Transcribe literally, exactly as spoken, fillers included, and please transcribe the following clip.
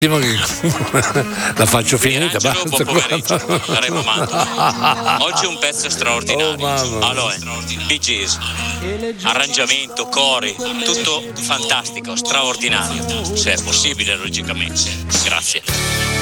La faccio finita, basta. Buon pomeriggio, Remo Manto. Oggi un pezzo straordinario. Oh, allora, Bee Gees, arrangiamento, cori, tutto fantastico, straordinario. Se è possibile, logicamente. Grazie.